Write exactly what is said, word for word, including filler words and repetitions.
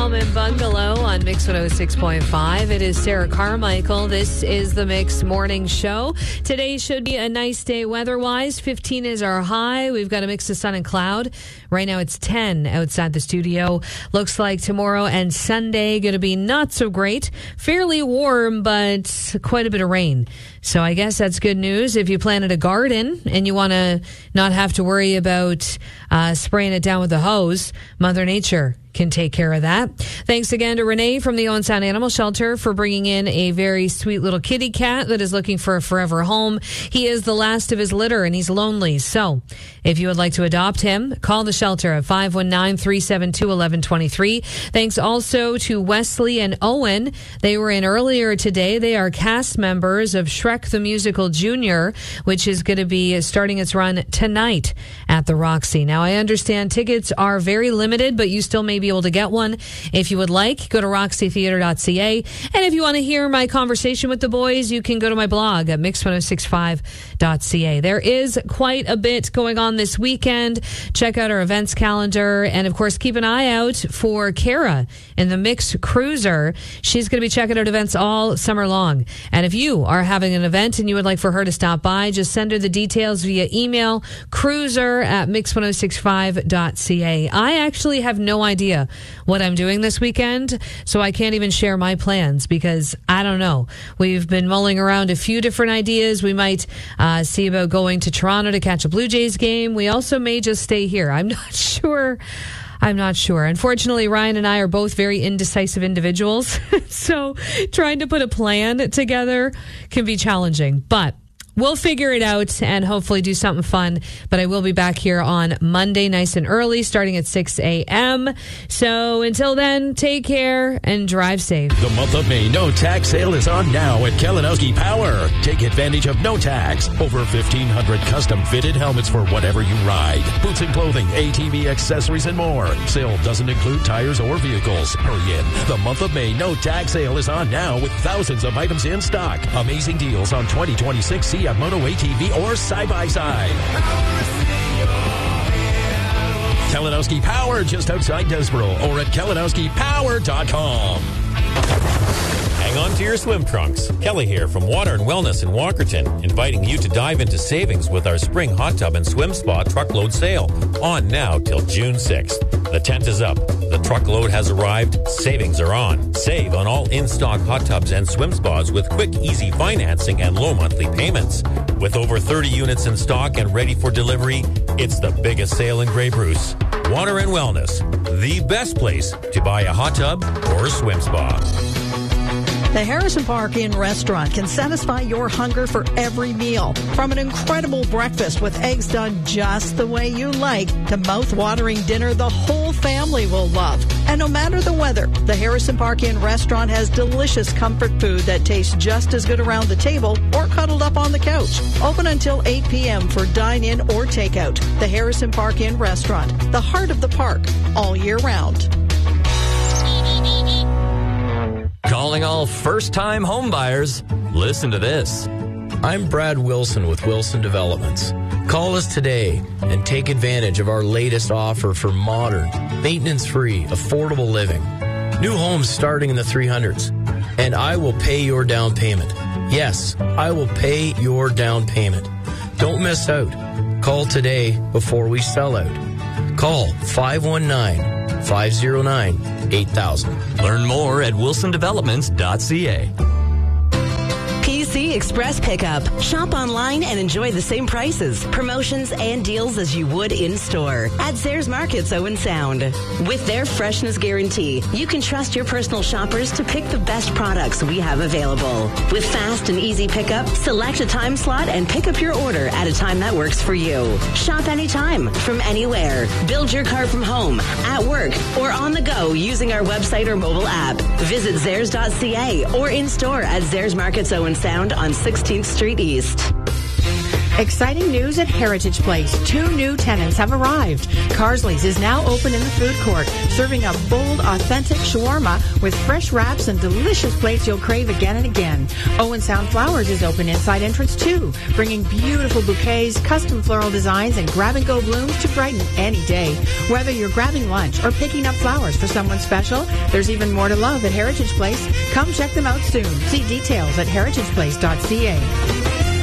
Almond Bungalow on Mix one oh six point five. It is Sarah Carmichael. This is the Mix Morning Show. Today should be a nice day weather-wise. fifteen is our high. We've got a mix of sun and cloud. Right now it's ten outside the studio. Looks like tomorrow and Sunday going to be not so great. Fairly warm, but quite a bit of rain. So I guess that's good news if you planted a garden and you want to not have to worry about uh, spraying it down with a hose. Mother Nature can take care of that. Thanks again to Renee from the Owen Sound Animal Shelter for bringing in a very sweet little kitty cat that is looking for a forever home. He is the last of his litter and he's lonely. So if you would like to adopt him, call the shelter at five one nine, three seven two, one one two three. Thanks also to Wesley and Owen. They were in earlier today. They are cast members of Shrek the Musical Junior, which is going to be starting its run tonight at the Roxy. Now, I understand tickets are very limited, but you still may be able to get one if you would like. Go to roxy theater dot c a. And if you want to hear my conversation with the boys, you can go to my blog at mix one oh six five dot c a. There is quite a bit going on this weekend. Check out our events calendar. And of course, keep an eye out for Kara in the Mix Cruiser. She's going to be checking out events all summer long. And if you are having an event and you would like for her to stop by, just send her the details via email, cruiser at mix one oh six five dot c a. I actually have no idea what I'm doing this weekend, so I can't even share my plans because I don't know. We've been mulling around a few different ideas. We might uh, see about going to Toronto to catch a Blue Jays game. We also may just stay here. I'm not sure. I'm not sure. Unfortunately, Ryan and I are both very indecisive individuals, so trying to put a plan together can be challenging, but we'll figure it out and hopefully do something fun. But I will be back here on Monday nice and early, starting at six a.m. So until then, take care and drive safe. The month of May no tax sale is on now at Kalinowski Power. Take advantage of no tax. Over fifteen hundred custom fitted helmets for whatever you ride. Boots and clothing, A T V accessories, and more. Sale doesn't include tires or vehicles. Hurry in. The month of May no tax sale is on now with thousands of items in stock. Amazing deals on twenty twenty-six C F Moto A T V or side-by-side. Kalinowski Power just outside Desborough or at kalinowski power dot com. Hang on to your swim trunks. Kelly here from Water and Wellness in Walkerton, inviting you to dive into savings with our spring hot tub and swim spa truckload sale. On now till June sixth. The tent is up. The truckload has arrived. Savings are on. Save on all in-stock hot tubs and swim spas with quick, easy financing and low monthly payments. With over thirty units in stock and ready for delivery, it's the biggest sale in Grey Bruce. Water and Wellness, the best place to buy a hot tub or a swim spa. The Harrison Park Inn restaurant can satisfy your hunger for every meal. From an incredible breakfast with eggs done just the way you like to mouth-watering dinner the whole family will love. And no matter the weather, the Harrison Park Inn restaurant has delicious comfort food that tastes just as good around the table or cuddled up on the couch. Open until eight p.m. for dine-in or takeout. The Harrison Park Inn restaurant, the heart of the park, all year round. Calling all first-time home buyers. Listen to this. I'm Brad Wilson with Wilson Developments. Call us today and take advantage of our latest offer for modern, maintenance-free, affordable living. New homes starting in the three hundreds. And I will pay your down payment. Yes, I will pay your down payment. Don't miss out. Call today before we sell out. Call five one nine, five oh nine, eight thousand. Learn more at wilson developments dot c a. P C Express Pickup. Shop online and enjoy the same prices, promotions, and deals as you would in-store at Zayres Markets Owen Sound. With their freshness guarantee, you can trust your personal shoppers to pick the best products we have available. With fast and easy pickup, select a time slot and pick up your order at a time that works for you. Shop anytime, from anywhere. Build your car from home, at work, or on the go using our website or mobile app. Visit Zayres dot c a or in-store at Zayres Markets Owen Sound on sixteenth Street East. Exciting news at Heritage Place. Two new tenants have arrived. Carsley's is now open in the food court, serving a bold, authentic shawarma with fresh wraps and delicious plates you'll crave again and again. Owen Sound Flowers is open inside entrance too, bringing beautiful bouquets, custom floral designs, and grab-and-go blooms to brighten any day. Whether you're grabbing lunch or picking up flowers for someone special, there's even more to love at Heritage Place. Come check them out soon. See details at heritage place dot c a.